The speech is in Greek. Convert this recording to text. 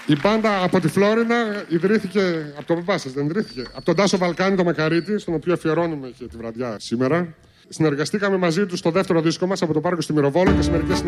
Η μπάντα από τη Φλόρινα ιδρύθηκε από τον παπά σας, δεν ιδρύθηκε? Από τον Τάσο Βαλκάνη, το Μακαρίτη, στον οποίο αφιερώνουμε και τη βραδιά σήμερα. Συνεργαστήκαμε μαζί του στο δεύτερο δίσκο μας από το Πάρκο στη Μυροβόλο και σε μερικές